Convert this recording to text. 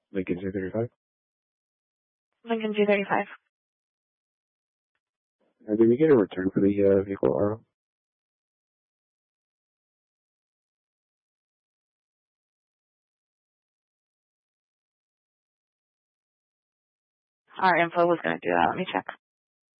Lincoln 235. Lincoln 235. Did we get a return for the vehicle, RO? Our info was going to do that. Let me check.